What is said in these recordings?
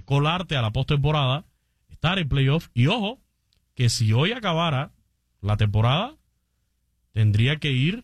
colarte a la postemporada, estar en playoff. Y ojo, que si hoy acabara la temporada, tendría que ir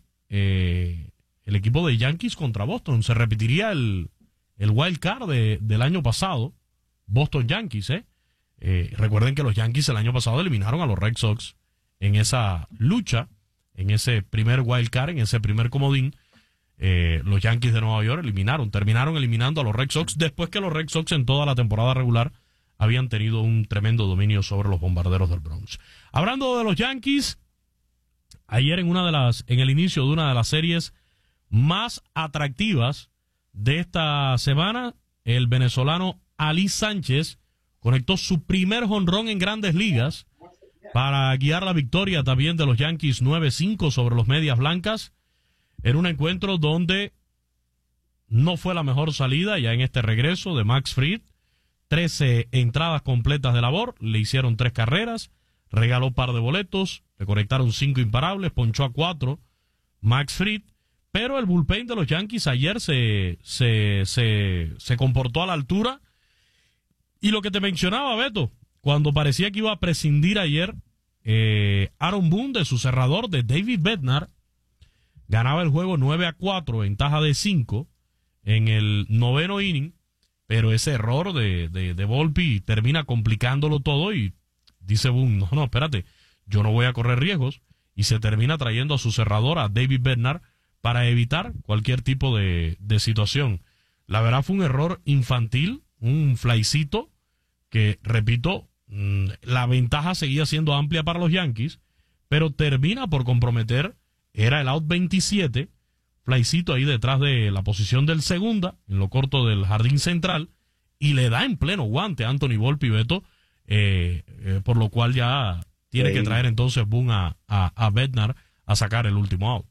el equipo de Yankees contra Boston. Se repetiría el wild card del año pasado, Boston Yankees. Recuerden que los Yankees el año pasado eliminaron a los Red Sox en esa lucha, en ese primer wild card, en ese primer comodín. Los Yankees de Nueva York terminaron eliminando a los Red Sox después que los Red Sox en toda la temporada regular habían tenido un tremendo dominio sobre los Bombarderos del Bronx. Hablando de los Yankees, ayer en el inicio de una de las series más atractivas de esta semana, el venezolano Ali Sánchez conectó su primer jonrón en Grandes Ligas para guiar la victoria también de los Yankees 9-5 sobre los Medias Blancas, en un encuentro donde no fue la mejor salida ya en este regreso de Max Fried. 13 entradas completas de labor, le hicieron 3 carreras, regaló par de boletos, le conectaron 5 imparables, ponchó a 4 Max Fried, pero el bullpen de los Yankees ayer se comportó a la altura. Y lo que te mencionaba, Beto, cuando parecía que iba a prescindir ayer Aaron Boone de su cerrador, de David Bednar, ganaba el juego 9-4, ventaja de 5 en el noveno inning, pero ese error de Volpi termina complicándolo todo y dice Boone, no, espérate, yo no voy a correr riesgos, y se termina trayendo a su cerrador, a David Bednar, para evitar cualquier tipo de situación. La verdad fue un error infantil, un flycito, que, repito, la ventaja seguía siendo amplia para los Yankees, pero termina por comprometer. Era el out 27, flycito ahí detrás de la posición del segunda, en lo corto del jardín central, y le da en pleno guante a Anthony Volpi, Beto, por lo cual ya tiene que traer entonces Boone a Bednar a sacar el último out.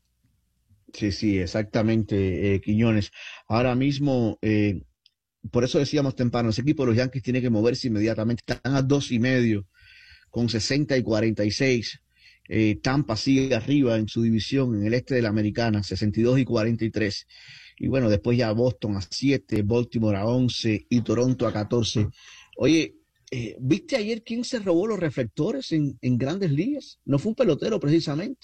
Sí, exactamente, Quiñones. Ahora mismo, por eso decíamos temprano, ese equipo de los Yankees tiene que moverse inmediatamente. Están a 2.5 con 60 y 46. Tampa sigue arriba en su división en el este de la Americana, 62 y 43. Y bueno, después ya Boston a 7, Baltimore a 11 y Toronto a 14. Oye, ¿viste ayer quién se robó los reflectores en Grandes Ligas? No fue un pelotero precisamente.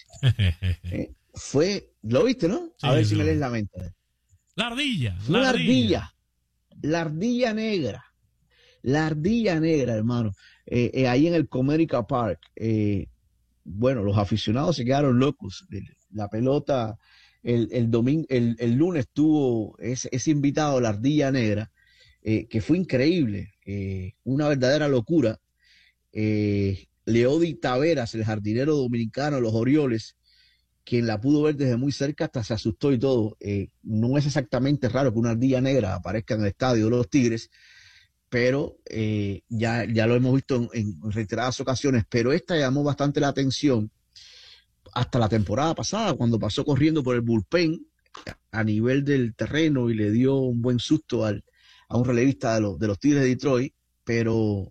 ¿Lo viste, no? Sí, a ver si me lees la mente. La ardilla. La ardilla negra. La ardilla negra, hermano. Ahí en el Comerica Park. Bueno, los aficionados se quedaron locos. La pelota, el lunes tuvo ese invitado, la ardilla negra, que fue increíble. Una verdadera locura. Leody Taveras, el jardinero dominicano de los Orioles, quien la pudo ver desde muy cerca, hasta se asustó y todo. No es exactamente raro que una ardilla negra aparezca en el estadio de los Tigres, pero ya lo hemos visto en reiteradas ocasiones, pero esta llamó bastante la atención hasta la temporada pasada, cuando pasó corriendo por el bullpen a nivel del terreno y le dio un buen susto a un relevista de los Tigres de Detroit, pero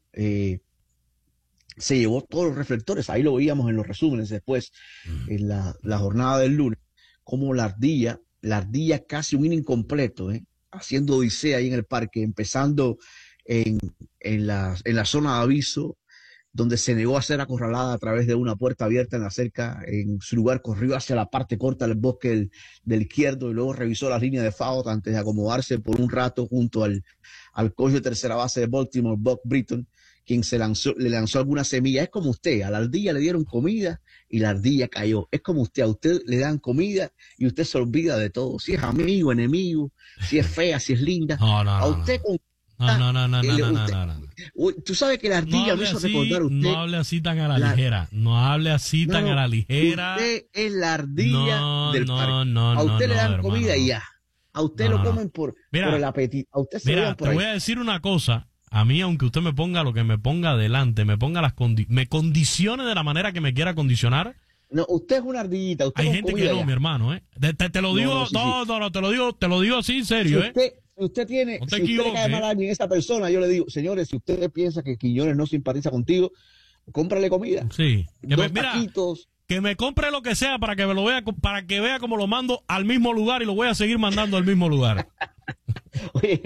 se llevó todos los reflectores. Ahí lo veíamos en los resúmenes después, en la jornada del lunes, como la ardilla casi un inning completo, haciendo odisea ahí en el parque, empezando en la zona de aviso, donde se negó a ser acorralada a través de una puerta abierta en la cerca. En su lugar corrió hacia la parte corta del bosque del izquierdo y luego revisó las líneas de foul antes de acomodarse por un rato junto al coach de tercera base de Baltimore, Buck Britton, quien le lanzó alguna semilla. Es como usted, a la ardilla le dieron comida y la ardilla cayó. Es como usted, a usted le dan comida y usted se olvida de todo. Si es amigo, enemigo, si es fea, si es linda. A usted con... No. Tú sabes que la ardilla lo hizo recordar a usted. No hable así tan a la ligera. No hable así tan a la ligera. Usted es la ardilla del parque. A usted le dan comida y ya. A usted lo comen por el apetito. A usted se lo dan por ahí. Te voy a decir una cosa. A mí, aunque usted me ponga lo que me ponga adelante, me ponga me condicione de la manera que me quiera condicionar. No, usted es una ardillita. Usted hay gente que no, ya. Mi hermano, Te lo digo, te lo digo así en serio, Si usted le cae mal a alguien, esa persona, yo le digo, señores, si usted piensa que Quiñones no simpatiza contigo, cómprale comida. Sí. Taquitos. Que me compre lo que sea para que me lo vea, para que vea cómo lo mando al mismo lugar y lo voy a seguir mandando al mismo lugar. Oye,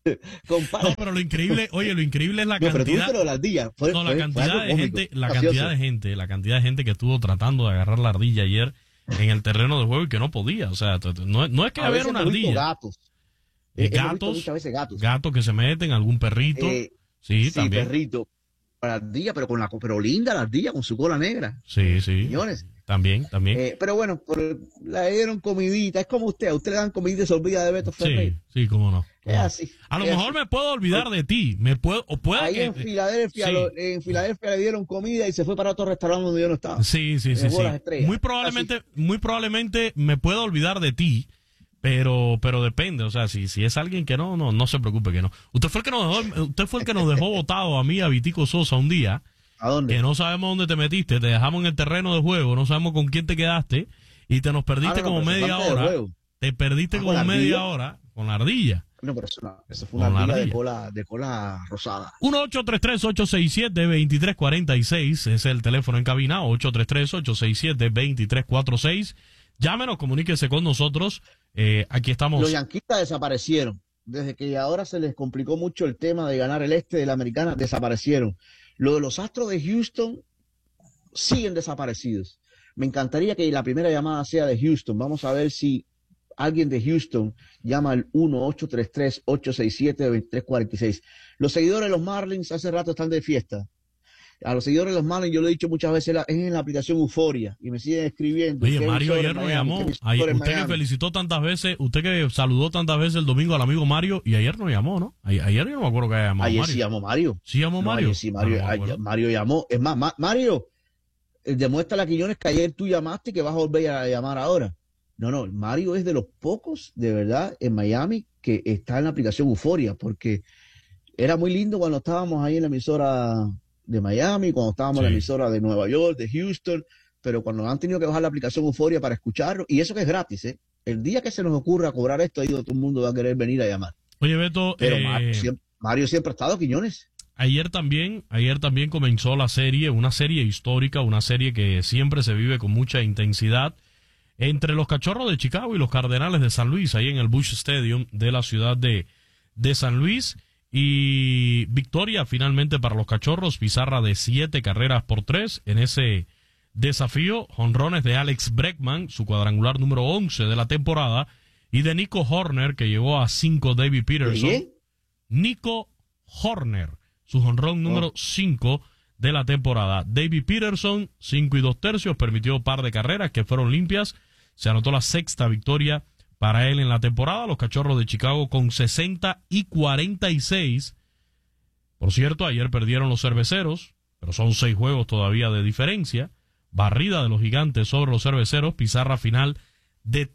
Compara. No, pero lo increíble, oye, lo increíble es la No, pero tú cantidad. viste lo de la ardilla. No, la Fue cantidad algo de cómico, gente, la gracioso. cantidad de gente, la cantidad de gente que estuvo tratando de agarrar la ardilla ayer en el terreno de juego y que no podía. O sea, no es que A haber veces una hemos visto ardilla. gatos. Hemos visto Gatos, muchas veces gatos. gatos que se meten, algún perrito. Eh, Sí, sí, también. perrito. La ardilla, pero linda la ardilla con su cola negra. Sí, sí. Señores. También, también. Pero bueno, le dieron comidita. Es como usted. A usted le dan comidita y se olvida de Beto Ferrer. Sí, sí, cómo no. Es así. A lo es mejor así. me puedo olvidar de ti. O puede Ahí que. Sí. En Filadelfia le dieron comida y se fue para otro restaurante donde yo no estaba. Sí, sí, sí, Dejó sí. las estrellas. Muy probablemente me pueda olvidar de ti, pero depende, o sea, si es alguien que no se preocupe que no. Usted fue el que nos dejó votado a mí, a Vitico Sosa, un día, ¿A dónde? que no sabemos dónde te metiste, te dejamos en el terreno de juego, no sabemos con quién te quedaste, y te nos perdiste como pero eso media fue antes del hora. juego. Te perdiste ¿Con como la media ardilla? hora con la ardilla. No, pero eso fue Con una la ardilla ardilla. de cola rosada. 1-833-867-2346 es el teléfono en cabina, 833-867-2346. Llámenos, comuníquese con nosotros. Aquí estamos. Los yanquistas desaparecieron. Desde que ahora se les complicó mucho el tema de ganar el este de la americana, desaparecieron. Lo de los Astros de Houston siguen desaparecidos. Me encantaría que la primera llamada sea de Houston. Vamos a ver si alguien de Houston llama al 1-833-867-2346. Los seguidores de los Marlins hace rato están de fiesta. A los seguidores de los Marlins, yo lo he dicho muchas veces, es en la aplicación Euforia y me siguen escribiendo. Oye, Mario ayer nos llamó. Usted que felicitó tantas veces, usted que saludó tantas veces el domingo al amigo Mario y ayer nos llamó, ¿no? Ayer yo no me acuerdo que haya llamado Ayer Mario. sí llamó Mario. Sí llamó No, Mario. ayer sí, Mario llamó. Es más, Mario, demuestra a Quiñones que ayer tú llamaste y que vas a volver a llamar ahora. No, Mario es de los pocos, de verdad, en Miami que está en la aplicación Euforia, porque era muy lindo cuando estábamos ahí en la emisora de Miami, cuando estábamos en la emisora de Nueva York, de Houston, pero cuando han tenido que bajar la aplicación Euforia para escucharlo, y eso que es gratis, ¿eh? El día que se nos ocurra cobrar esto, ahí todo el mundo va a querer venir a llamar. Oye, Beto, pero Mario siempre ha estado, Quiñones. Ayer también comenzó la serie, una serie histórica, una serie que siempre se vive con mucha intensidad entre los Cachorros de Chicago y los Cardenales de San Luis, ahí en el Busch Stadium de la ciudad de San Luis. Y victoria finalmente para los Cachorros, pizarra de 7-3 en ese desafío. Jonrones de Alex Bregman, su cuadrangular número 11 de la temporada, y de Nico Horner, que llegó a 5, David Peterson. ¿Qué? Nico Horner, su jonrón número 5 de la temporada. David Peterson, 5 2/3, permitió par de carreras que fueron limpias. Se anotó la 6ª victoria para él en la temporada. Los Cachorros de Chicago con 60-46. Por cierto, ayer perdieron los Cerveceros, pero son 6 juegos todavía de diferencia. Barrida de los Gigantes sobre los Cerveceros, pizarra final de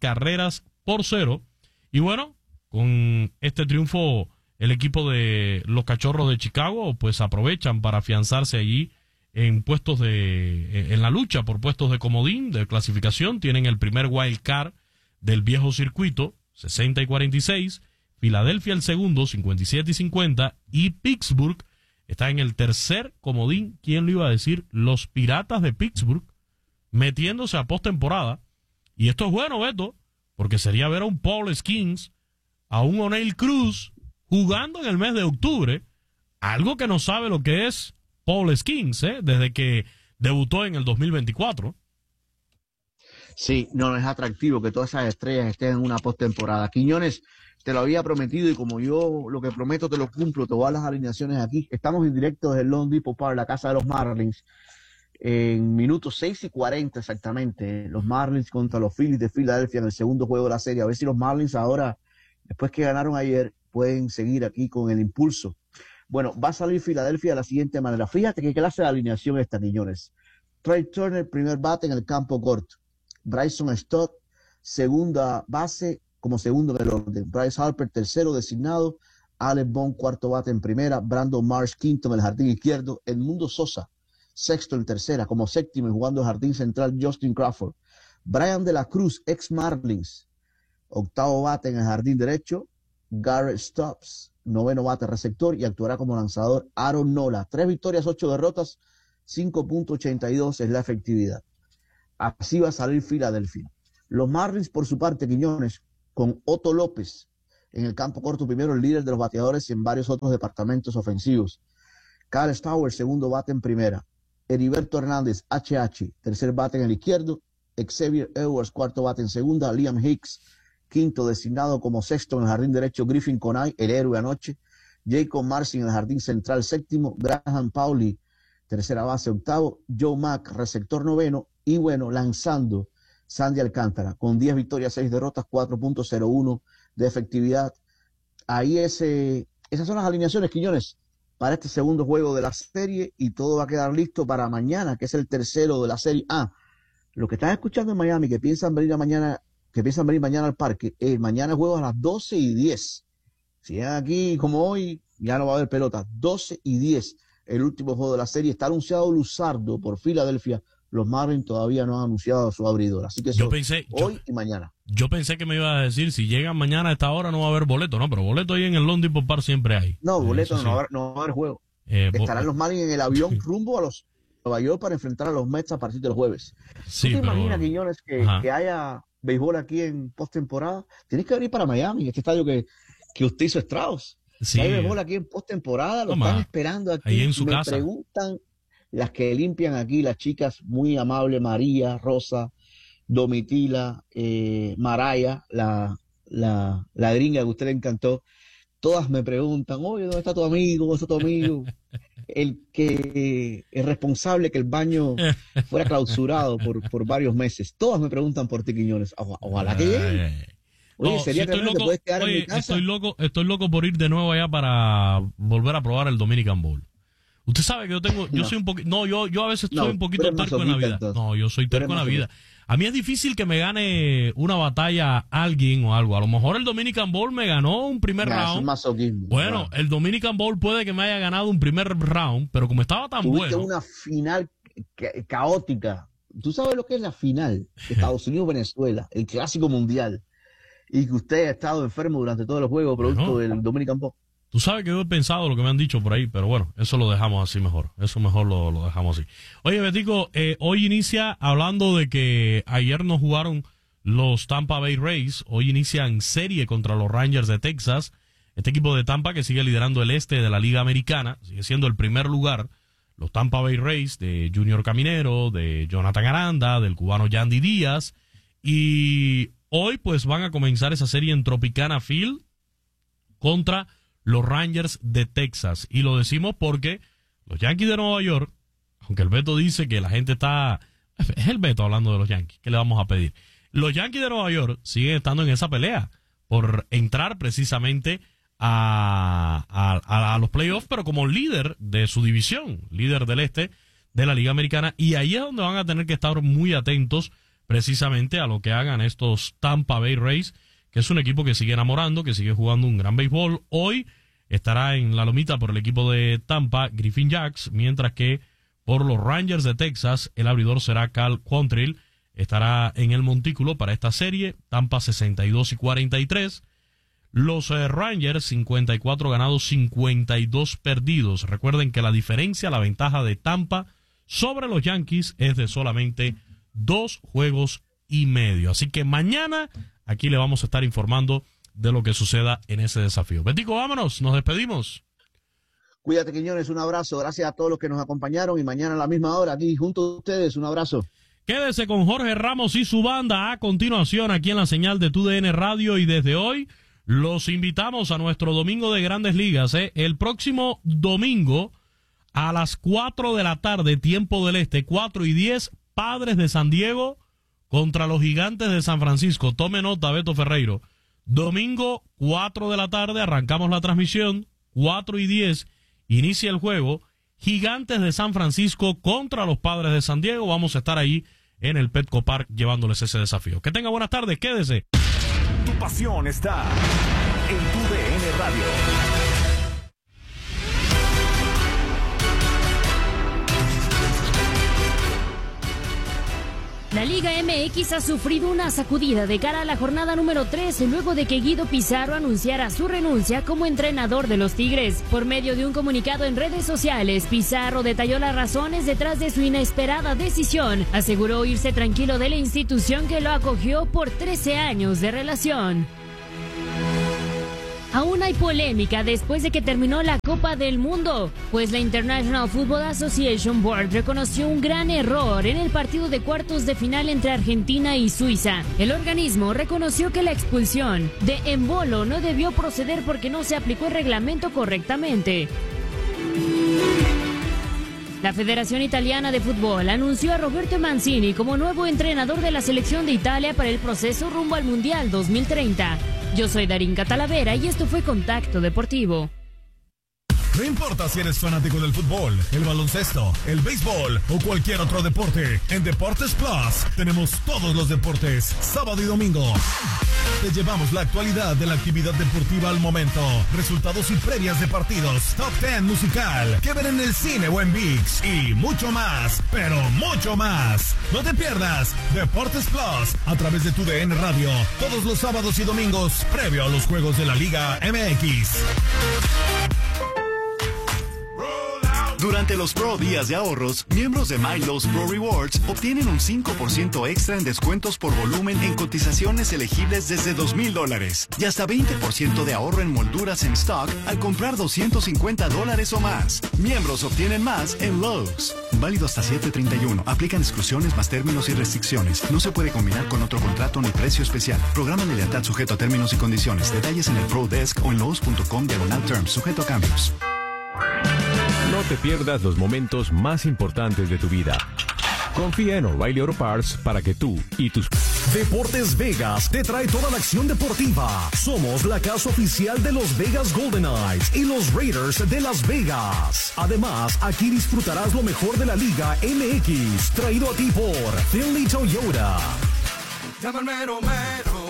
3-0. Y bueno, con este triunfo, el equipo de los Cachorros de Chicago pues aprovechan para afianzarse allí en en la lucha por puestos de comodín, de clasificación. Tienen el primer wild card del viejo circuito, 60-46, Filadelfia el segundo, 57-50, y Pittsburgh está en el tercer comodín. ¿Quién lo iba a decir? Los Piratas de Pittsburgh metiéndose a postemporada. Y esto es bueno, Beto, porque sería ver a un Paul Skeens, a un O'Neill Cruz jugando en el mes de octubre, algo que no sabe lo que es Paul Skeens, desde que debutó en el 2024. Sí, no es atractivo que todas esas estrellas estén en una postemporada. Quiñones, te lo había prometido y como yo lo que prometo te lo cumplo, te voy a dar las alineaciones aquí. Estamos en directo desde el Lone Depot Park, la casa de los Marlins, en minutos 6:40 exactamente. Los Marlins contra los Phillies de Filadelfia en el segundo juego de la serie. A ver si los Marlins ahora, después que ganaron ayer, pueden seguir aquí con el impulso. Bueno, va a salir Filadelfia de la siguiente manera. Fíjate qué clase de alineación esta, Quiñones. Trey Turner, primer bate en el campo corto. Bryson Stott, segunda base, como segundo en el orden. Bryce Harper, tercero designado. Alex Bond, cuarto bate en primera. Brandon Marsh, quinto en el jardín izquierdo. Edmundo Sosa, sexto en tercera. Como séptimo y jugando el jardín central, Justin Crawford. Brian de la Cruz, ex Marlins, octavo bate en el jardín derecho. Garrett Stubbs, noveno bate receptor, y actuará como lanzador Aaron Nola. 3 victorias, 8 derrotas, 5.82 es la efectividad. Así va a salir Filadelfia. Los Marlins, por su parte, Quiñones, con Otto López En el campo corto, primero el líder de los bateadores y en varios otros departamentos ofensivos. Kyle Stowers, segundo bate en primera. Heriberto Hernández, HH, tercer bate en el izquierdo. Xavier Edwards, cuarto bate en segunda. Liam Hicks, quinto, designado como sexto en el jardín derecho. Griffin Conay, el héroe anoche. Jacob Marcy en el jardín central, séptimo. Graham Pauley, tercera base, octavo. Joe Mack, receptor noveno. Y bueno, lanzando Sandy Alcántara, con 10 victorias, 6 derrotas, 4.01 de efectividad. Ahí esas son las alineaciones, Quiñones, para este segundo juego de la serie, y todo va a quedar listo para mañana, que es el tercero de la serie. Los que están escuchando en Miami, que piensan venir mañana al parque, mañana juego a las 12:10. Si llegan aquí como hoy, ya no va a haber pelota. 12:10, el último juego de la serie. Está anunciado Luzardo por Filadelfia. Los Marlins todavía no han anunciado a su abridor, así que hoy y mañana. Yo pensé que me iba a decir, si llegan mañana a esta hora no va a haber boleto, no, pero boleto ahí en el Lone Depot Park siempre hay. No, boleto sí. no va a haber juego. Estarán los Marlins en el avión rumbo a los Nueva York para enfrentar a los Mets a partir del jueves. Sí, ¿Tú te imaginas, Quiñones, que haya béisbol aquí en postemporada? Tienes que venir para Miami, este estadio que usted hizo Strauss. Sí. Hay béisbol aquí en postemporada, lo están esperando aquí. Ahí en su casa. Me preguntan las que limpian aquí, las chicas muy amables, María, Rosa, Domitila, Maraya, la gringa que a usted le encantó. Todas me preguntan, oye, ¿dónde está tu amigo? ¿Dónde está tu amigo? El responsable que el baño fuera clausurado por varios meses. Todas me preguntan por ti, Quiñones. Ojalá que llegue. Oye, sería tremendo, te puedes quedar en mi casa. Estoy loco por ir de nuevo allá para volver a probar el Dominican Bowl. Usted sabe que yo soy un poquito... No, yo a veces soy un poquito terco en la vida. Entonces. No, yo soy terco en la vida. A mí es difícil que me gane una batalla alguien o algo. A lo mejor el Dominican Bowl me ganó un primer round. Bueno, el Dominican Bowl puede que me haya ganado un primer round, pero como estaba tan Tuviste bueno... una final caótica. ¿Tú sabes lo que es la final de Estados Unidos-Venezuela? El clásico mundial. Y que usted ha estado enfermo durante todos los juegos producto del Dominican Bowl. Tú sabes que yo he pensado lo que me han dicho por ahí, pero bueno, eso lo dejamos así mejor. Eso mejor lo dejamos así. Oye, Betico, hoy inicia, hablando de que ayer no jugaron los Tampa Bay Rays, hoy inicia en serie contra los Rangers de Texas. Este equipo de Tampa que sigue liderando el este de la Liga Americana, sigue siendo el primer lugar. Los Tampa Bay Rays de Junior Caminero, de Jonathan Aranda, del cubano Yandy Díaz. Y hoy pues van a comenzar esa serie en Tropicana Field contra los Rangers de Texas. Y lo decimos porque los Yankees de Nueva York, aunque el Beto dice que la gente está... Es el Beto hablando de los Yankees. ¿Qué le vamos a pedir? Los Yankees de Nueva York siguen estando en esa pelea por entrar precisamente a los playoffs, pero como líder de su división, líder del este de la Liga Americana. Y ahí es donde van a tener que estar muy atentos precisamente a lo que hagan estos Tampa Bay Rays, que es un equipo que sigue enamorando, que sigue jugando un gran béisbol. Hoy estará en la lomita por el equipo de Tampa, Griffin Jax, mientras que por los Rangers de Texas, el abridor será Cal Quantrill. Estará en el montículo para esta serie, Tampa 62-43. Los Rangers 54 ganados, 52 perdidos. Recuerden que la diferencia, la ventaja de Tampa sobre los Yankees es de solamente 2 juegos y medio. Así que mañana aquí le vamos a estar informando de lo que suceda en ese desafío. Betico, vámonos, nos despedimos. Cuídate, Quiñones, un abrazo. Gracias a todos los que nos acompañaron y mañana a la misma hora aquí junto a ustedes. Un abrazo. Quédese con Jorge Ramos y su banda a continuación aquí en la señal de TUDN Radio, y desde hoy los invitamos a nuestro Domingo de Grandes Ligas. El próximo domingo a las 4 de la tarde, tiempo del este, 4:10, Padres de San Diego contra los Gigantes de San Francisco. Tome nota, Beto Ferreiro. Domingo, 4 de la tarde, arrancamos la transmisión. 4:10, inicia el juego. Gigantes de San Francisco contra los Padres de San Diego. Vamos a estar ahí en el Petco Park llevándoles ese desafío. Que tenga buenas tardes, quédese. Tu pasión está en TUDN Radio. La Liga MX ha sufrido una sacudida de cara a la jornada número 3 luego de que Guido Pizarro anunciara su renuncia como entrenador de los Tigres. Por medio de un comunicado en redes sociales, Pizarro detalló las razones detrás de su inesperada decisión. Aseguró irse tranquilo de la institución que lo acogió por 13 años de relación. Aún hay polémica después de que terminó la Copa del Mundo, pues la International Football Association Board reconoció un gran error en el partido de cuartos de final entre Argentina y Suiza. El organismo reconoció que la expulsión de Embolo no debió proceder porque no se aplicó el reglamento correctamente. La Federación Italiana de Fútbol anunció a Roberto Mancini como nuevo entrenador de la selección de Italia para el proceso rumbo al Mundial 2030. Yo soy Darinka Talavera y esto fue Contacto Deportivo. No importa si eres fanático del fútbol, el baloncesto, el béisbol o cualquier otro deporte, en Deportes Plus tenemos todos los deportes, sábado y domingo. Te llevamos la actualidad de la actividad deportiva al momento, resultados y previas de partidos, top 10 musical, que ver en el cine o en ViX y mucho más, pero mucho más. No te pierdas Deportes Plus a través de tu DN Radio, todos los sábados y domingos, previo a los juegos de la Liga MX. Durante los Pro Días de Ahorros, miembros de MyLowe's Pro Rewards obtienen un 5% extra en descuentos por volumen en cotizaciones elegibles desde $2,000 y hasta 20% de ahorro en molduras en stock al comprar $250 o más. Miembros obtienen más en Lowe's. Válido hasta 7/31. Aplican exclusiones más términos y restricciones. No se puede combinar con otro contrato ni precio especial. Programa de lealtad sujeto a términos y condiciones. Detalles en el Pro Desk o en lowes.com/terms. Sujeto a cambios. No te pierdas los momentos más importantes de tu vida. Confía en O'Reilly Auto Parts para que tú y tus... Deportes Vegas te trae toda la acción deportiva. Somos la casa oficial de los Vegas Golden Knights y los Raiders de Las Vegas. Además, aquí disfrutarás lo mejor de la Liga MX, traído a ti por Finley Toyota. Llámame Romero.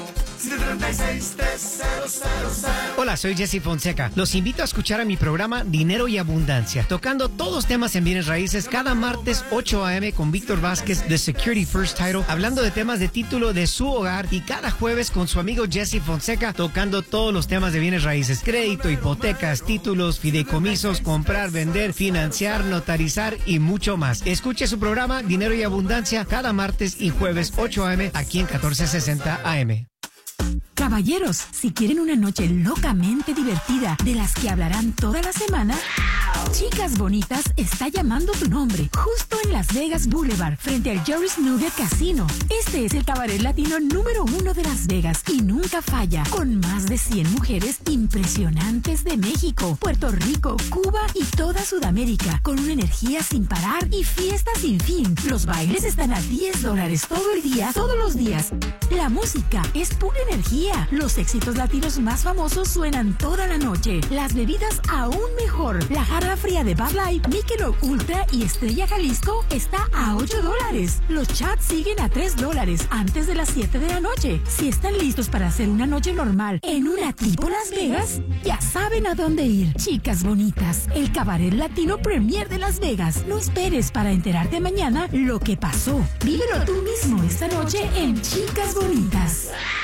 Hola, soy Jesse Fonseca. Los invito a escuchar a mi programa Dinero y Abundancia, tocando todos los temas en bienes raíces cada martes 8 a.m. con Víctor Vázquez de Security First Title, hablando de temas de título de su hogar, y cada jueves con su amigo Jesse Fonseca tocando todos los temas de bienes raíces: crédito, hipotecas, títulos, fideicomisos, comprar, vender, financiar, notarizar y mucho más. Escuche su programa Dinero y Abundancia cada martes y jueves 8 a.m. aquí en 1460 AM. Caballeros, si quieren una noche locamente divertida de las que hablarán toda la semana, Chicas Bonitas está llamando tu nombre, justo en Las Vegas Boulevard, frente al Jerry's Nugget Casino. Este es el cabaret latino número 1 de Las Vegas y nunca falla, con más de 100 mujeres impresionantes de México, Puerto Rico, Cuba y toda Sudamérica, con una energía sin parar y fiesta sin fin. Los bailes están a $10 todo el día, todos los días. La música es pura energía. Los éxitos latinos más famosos suenan toda la noche. Las bebidas aún mejor. La jarra fría de Bud Light, Michelob Ultra y Estrella Jalisco está a $8. Los chats siguen a $3 antes de las 7 de la noche. Si están listos para hacer una noche normal en una tipo Las Vegas, ya saben a dónde ir. Chicas Bonitas, el cabaret latino premier de Las Vegas. No esperes para enterarte mañana lo que pasó. Vívelo tú mismo esta noche en Chicas Bonitas.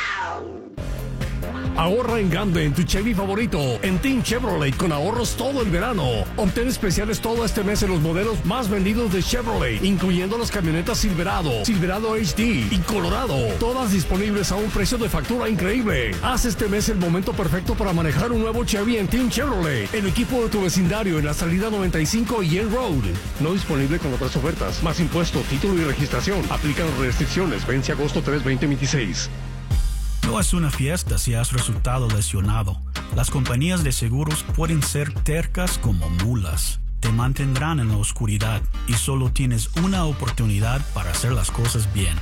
Ahorra en grande en tu Chevy favorito, en Team Chevrolet, con ahorros todo el verano. Obtén especiales todo este mes en los modelos más vendidos de Chevrolet, incluyendo las camionetas Silverado, Silverado HD y Colorado, todas disponibles a un precio de factura increíble. Haz este mes el momento perfecto para manejar un nuevo Chevy en Team Chevrolet, el equipo de tu vecindario en la salida 95 y Yale Road. No disponible con otras ofertas, más impuesto, título y registración. Aplican restricciones. Vence agosto 3, 2026. No es una fiesta si has resultado lesionado. Las compañías de seguros pueden ser tercas como mulas. Te mantendrán en la oscuridad y solo tienes una oportunidad para hacer las cosas bien.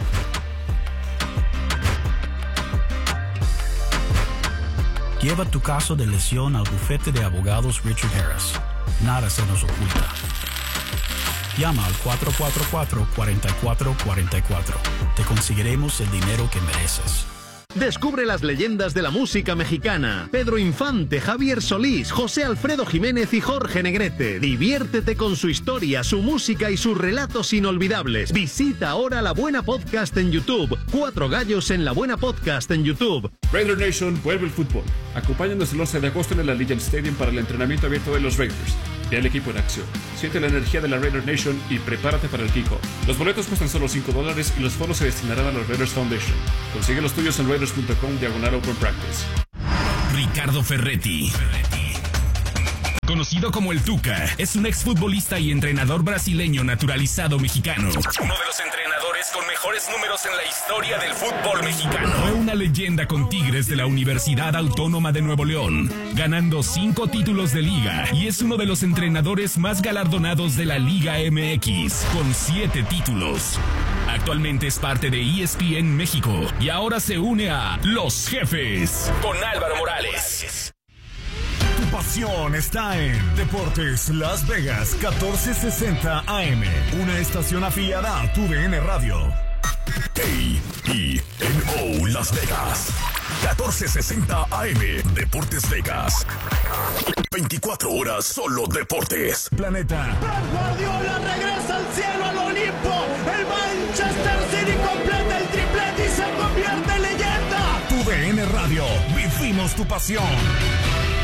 Lleva tu caso de lesión al bufete de abogados Richard Harris. Nada se nos oculta. Llama al 444-4444. Te conseguiremos el dinero que mereces. Descubre las leyendas de la música mexicana. Pedro Infante, Javier Solís, José Alfredo Jiménez y Jorge Negrete. Diviértete con su historia, su música y sus relatos inolvidables. Visita ahora La Buena Podcast en YouTube. 4 gallos en La Buena Podcast en YouTube. Raider Nation vuelve el fútbol. Acompáñanos el 11 de agosto en el Allegiant Stadium para el entrenamiento abierto de los Raiders. Ve al equipo en acción. Siente la energía de la Raider Nation y prepárate para el kickoff. Los boletos cuestan solo $5 y los fondos se destinarán a los Raiders Foundation. Consigue los tuyos en raiders.com/open practice. Ricardo Ferretti. Conocido como el Tuca, es un exfutbolista y entrenador brasileño naturalizado mexicano. Uno de los entrenadores con mejores números en la historia del fútbol mexicano. Fue una leyenda con Tigres de la Universidad Autónoma de Nuevo León, ganando 5 títulos de liga, y es uno de los entrenadores más galardonados de la Liga MX, con 7 títulos. Actualmente es parte de ESPN México y ahora se une a Los Jefes con Álvaro Morales. Tu pasión está en Deportes Las Vegas 1460 AM, una estación afiliada a TUDN Radio. KENO Las Vegas 1460 AM, Deportes Vegas. 24 horas solo deportes. Planeta. Guardiola regresa al cielo, al Olimpo. El Manchester City completa el triplete y se convierte en leyenda. TUDN Radio, vivimos tu pasión.